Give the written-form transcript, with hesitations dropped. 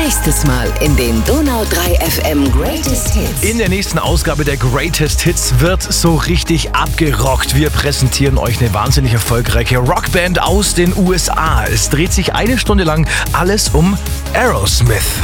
Nächstes Mal in den Donau 3 FM Greatest Hits. In der nächsten Ausgabe der Greatest Hits wird so richtig abgerockt. Wir präsentieren euch eine wahnsinnig erfolgreiche Rockband aus den USA. Es dreht sich eine Stunde lang alles um Aerosmith.